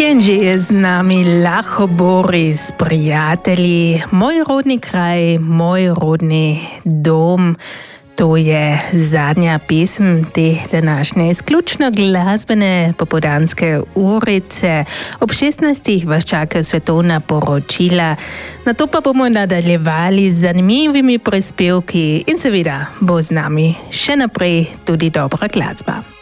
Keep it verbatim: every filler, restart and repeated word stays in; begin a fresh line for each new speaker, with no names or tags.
Jenže je z nami Lacho Boris, prijatelji, moj rodni kraj, moj rodni dom. To je zadnja pesem te današnje izključno glasbene popodanske urice. Ob šestnajstih vas čakajo svetovna poročila, nato pa bomo nadaljevali z zanimivimi prispevki in seveda bo z nami še naprej tudi dobra glasba.